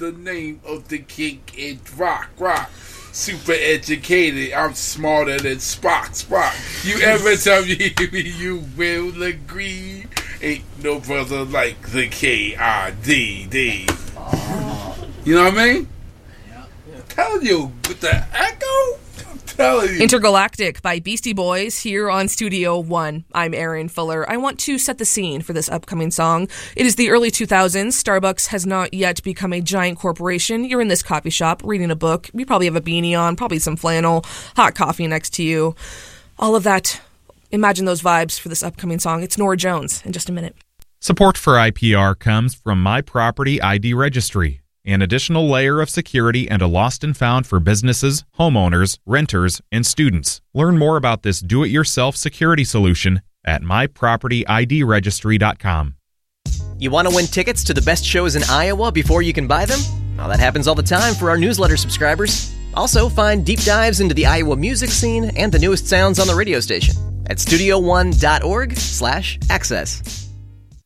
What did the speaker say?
the name of the king in rock. Super educated, I'm smarter than Spock. You ever tell me you will agree? Ain't no brother like the K-I-D-D. You know what I mean? Yeah. I'm telling you, with the echo, I'm telling you. Intergalactic by Beastie Boys here on Studio One. I'm Aaron Fuller. I want to set the scene for this upcoming song. It is the early 2000s. Starbucks has not yet become a giant corporation. You're in this coffee shop reading a book. You probably have a beanie on, probably some flannel, hot coffee next to you. All of that. Imagine those vibes for this upcoming song. It's Norah Jones in just a minute. Support for IPR comes from My Property ID Registry, an additional layer of security and a lost and found for businesses, homeowners, renters, and students. Learn more about this do-it-yourself security solution at mypropertyidregistry.com. You want to win tickets to the best shows in Iowa before you can buy them? Well, that happens all the time for our newsletter subscribers. Also, find deep dives into the Iowa music scene and the newest sounds on the radio station at studio1.org/access.